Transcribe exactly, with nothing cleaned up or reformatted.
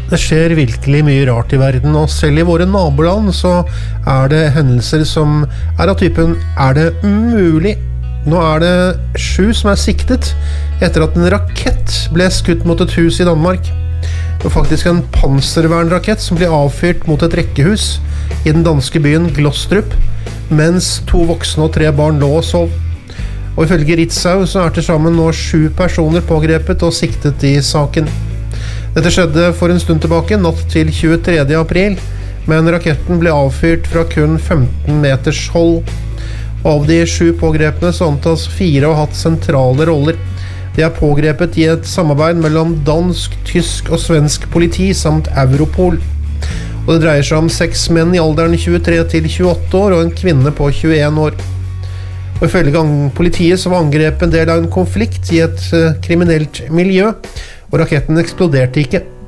Det skjer virkelig mye rart i verden, og selv i våre naboland så er det hendelser som er av typen «Er det mulig?» Nå er det sju som er siktet etter at en rakett ble skutt mot et hus i Danmark. Det var faktisk en panservernrakett som ble avfyrt mot et rekkehus i den danske byen Glostrup, mens to voksne og tre barn lå og sov. Og ifølge Ritzau så er til sammen nå sju personer pågrepet og siktet i saken. Dette skjedde for en stund tilbake, natt til tjuetredje april, men raketten ble avfyrt fra kun femten meters hold. Av de sju pågrepene så antas fire har hatt sentrale roller. De er pågrepet i et samarbeid mellom dansk, tysk og svensk politi samt Europol. Og det dreier seg om seks menn i alderen tjuetre til tjueåtte år og en kvinne på tjueen år. Og ifølge politiet så var angrepet en del av en konflikt i et kriminelt miljø, og raketten eksploderte ikke.